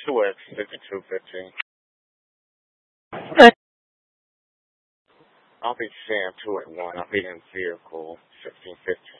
2X5215. I'll be Sam 2 at 1. I'll be in vehicle 1615.